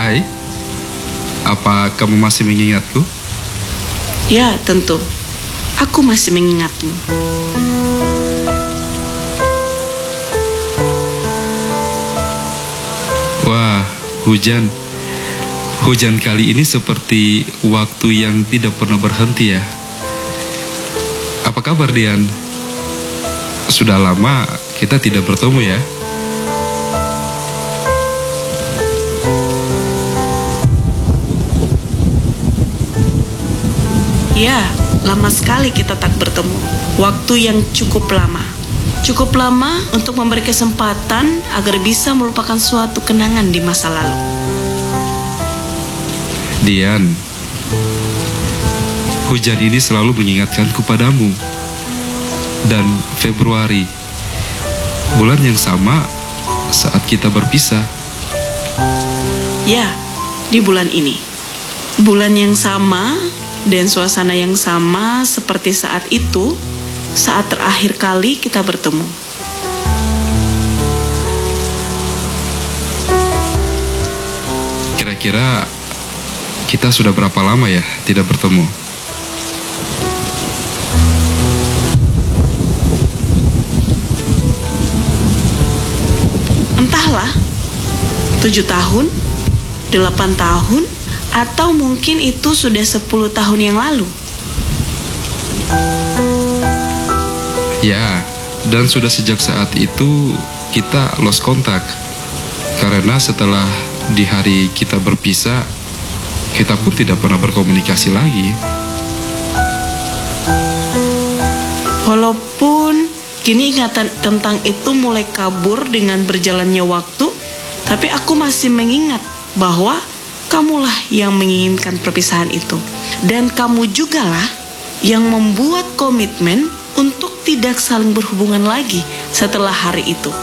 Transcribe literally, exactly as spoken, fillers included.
Hai, apa kamu masih mengingatku? Ya, tentu. Aku masih mengingatmu. Wah, hujan. Hujan kali ini seperti waktu yang tidak pernah berhenti ya. Apa kabar, Dian? Sudah lama kita tidak bertemu ya. Ya, lama sekali kita tak bertemu. Waktu yang cukup lama. Cukup lama untuk memberi kesempatan agar bisa melupakan suatu kenangan di masa lalu. Dian, hujan ini selalu mengingatkanku padamu. Dan Februari, bulan yang sama saat kita berpisah. Ya, di bulan ini. Bulan yang sama dan suasana yang sama seperti saat itu, saat terakhir kali kita bertemu. Kira-kira kita sudah berapa lama ya tidak bertemu? Entahlah, tujuh tahun, delapan tahun, atau mungkin itu sudah sepuluh tahun yang lalu. Ya, dan sudah sejak saat itu kita lost contact. Karena setelah di hari kita berpisah, kita pun tidak pernah berkomunikasi lagi. Walaupun kini ingatan tentang itu mulai kabur dengan berjalannya waktu, tapi aku masih mengingat bahwa kamulah yang menginginkan perpisahan itu. Dan kamu jugalah yang membuat komitmen untuk tidak saling berhubungan lagi setelah hari itu.